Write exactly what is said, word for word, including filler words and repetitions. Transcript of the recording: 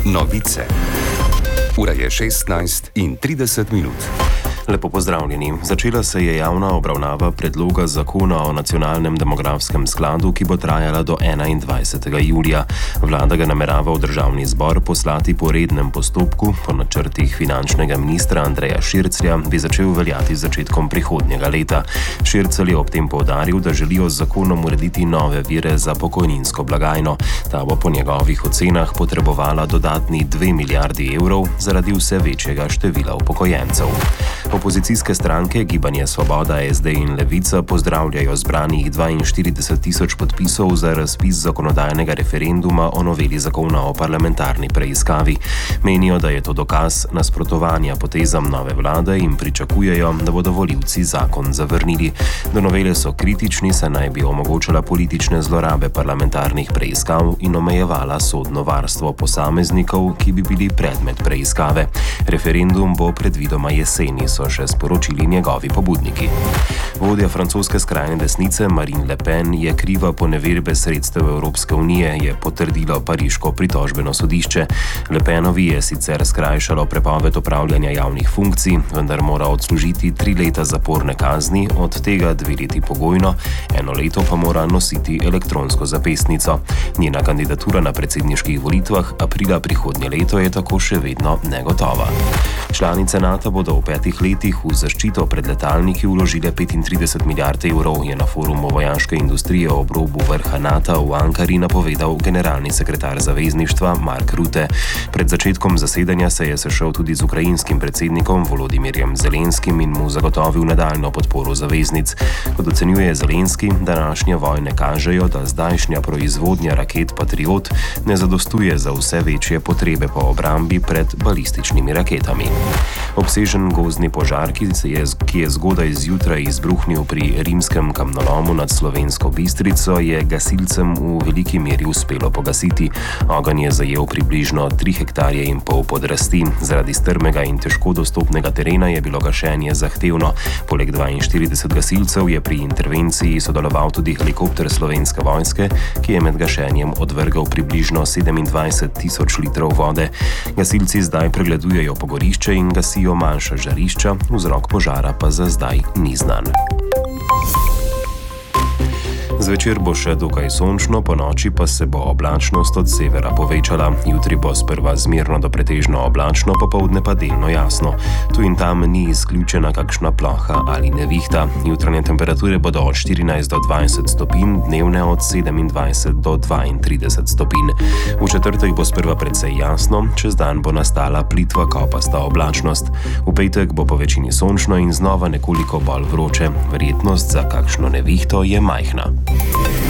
Novice. Ura je šestnajst in trideset minut. Lepo pozdravljeni. Začela se je javna obravnava predloga zakona o nacionalnem demografskem skladu, ki bo trajala do enaindvajsetega julija. Vlada ga namerava v državni zbor poslati po rednem postopku. Po načrtih finančnega ministra Andreja Širclja bi začel veljati z začetkom prihodnjega leta. Šircelj je ob tem poudaril, da želijo z zakonom urediti nove vire za pokojninsko blagajno. Ta bo po njegovih ocenah potrebovala dodatni dve milijardi evrov zaradi vse večjega števila upokojencev. Opozicijske stranke Gibanje Svoboda, S D in Levica pozdravljajo zbranih dvainštirideset tisoč podpisov za razpis zakonodajnega referenduma o noveli zakona o parlamentarni preiskavi. Menijo, da je to dokaz nasprotovanja potezam nove vlade in pričakujejo, da bodo volivci zakon zavrnili. Do novele so kritični, saj naj bi omogočala politične zlorabe parlamentarnih preiskav in omejevala sodno varstvo posameznikov, ki bi bili predmet preiskave. Referendum bo predvidoma jeseni, so še sporočili njegovi pobudniki. Vodja francoske skrajne desnice Marine Le Pen je kriva poneverbe sredstev Evropske unije, je potrdilo pariško pritožbeno sodišče. Le Penovi je sicer skrajšalo prepoved opravljanja javnih funkcij, vendar mora odslužiti tri leta zaporne kazni, od tega dve leti pogojno, eno leto pa mora nositi elektronsko zapestnico. Njena kandidatura na predsedniških volitvah aprila prihodnje leto je tako še vedno negotova. Članice NATO bodo v petih letih v zaščito pred letalniki vložile petintrideset milijard evrov, je na forumu vojaške industrije ob robu vrha NATO v Ankari napovedal generalni sekretar zavezništva Mark Rutte. Pred začetkom zasedanja se je sešel tudi z ukrajinskim predsednikom Volodimirjem Zelenskim in mu zagotovil nadaljno podporo zaveznic. Kot ocenjuje Zelenski, današnje vojne kažejo, da zdajšnja proizvodnja raket Patriot ne zadostuje za vse večje potrebe po obrambi pred balističnimi raketami. Obsežen gozdni požar, ki je, ki je zgodaj zjutraj izbruhnil pri rimskem kamnolomu nad Slovensko Bistrico, je gasilcem v veliki meri uspelo pogasiti. Ogenj je zajel približno tri hektarje in pol podrasti. Zaradi strmega in težko dostopnega terena je bilo gašenje zahtevno. Poleg dvainštirideset gasilcev je pri intervenciji sodeloval tudi helikopter Slovenske vojske, ki je med gašenjem odvrgal približno sedemindvajset tisoč litrov vode. Gasilci zdaj pregledujejo pogorišče in gasijo manjša žarišča, vzrok požara pa za zdaj ni znan. Zvečer bo še dokaj sončno, po noči pa se bo oblačnost od severa povečala. Jutri bo sprva zmerno do pretežno oblačno, popoldne pa delno jasno. Tu in tam ni izključena kakšna ploha ali nevihta. Jutranje temperature bodo od štirinajst do dvajset stopinj, dnevne od sedemindvajset do dvaintrideset stopinj. V četrtek bo sprva precej jasno, čez dan bo nastala plitva kopasta oblačnost. V petek bo po večini sončno in znova nekoliko bolj vroče. Verjetnost za kakšno nevihto je majhna.